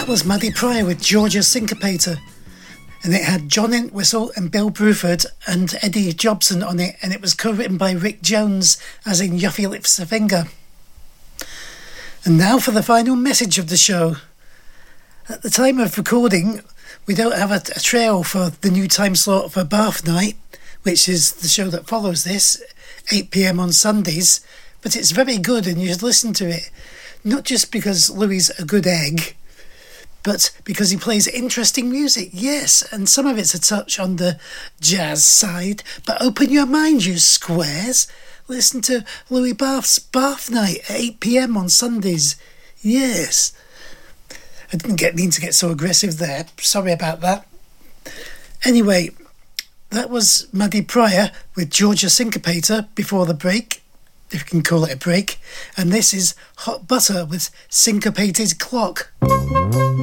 That was Maddie Pryor with Georgia Syncopator. And it had John Entwistle and Bill Bruford and Eddie Jobson on it, and it was co-written by Rick Jones, as in Yuffie Lifts a Finger. And now for the final message of the show. At the time of recording, we don't have a trail for the new time slot for Bath Night, which is the show that follows this, 8 p.m. on Sundays, but it's very good and you should listen to it. Not just because Louis a good egg, but because he plays interesting music, yes, and some of it's a touch on the jazz side, but open your mind, you squares. Listen to Louis Bath's Bath Night at 8 p.m. on Sundays, yes. I didn't mean to get so aggressive there, sorry about that. Anyway, that was Maddie Pryor with Georgia Syncopator before the break, if you can call it a break, and this is Hot Butter with Syncopated Clock.